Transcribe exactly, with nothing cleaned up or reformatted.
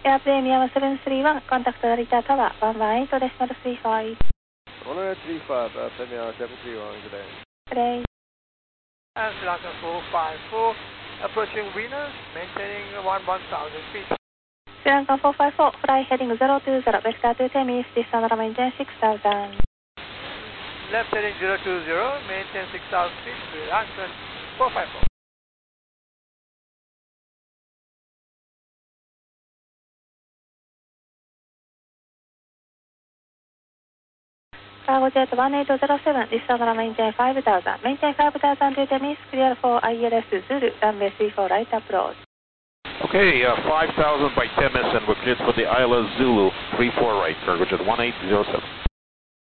エアプレミアムセブンスリーワン、コンタクト成田タワー、ワンワンエイトデシマルスリーファイブ。 one oh eight three five, uh, Premium seven three one today. Today. And Sri Lanka four five four, approaching Venus, maintaining one one thousand feet. Sri Lanka four five four, fly heading zero two zero, vector to Temis, descend maintain six thousand. Left heading zero two zero, maintain six thousand feet, Sri Lanka four five four. Cargo jet one eight zero seven, descend maintain five thousand, maintain five thousand to Temis, clear for I L S Zulu, runway three four right approach. Okay, uh, five thousand by Temis, and we're cleared for the I L S Zulu, three four right, cargo jet one eight zero seven.